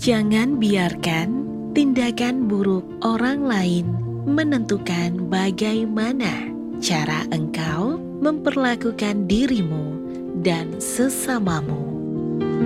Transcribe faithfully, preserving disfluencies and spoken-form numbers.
Jangan biarkan tindakan buruk orang lain menentukan bagaimana cara engkau memperlakukan dirimu dan sesamamu.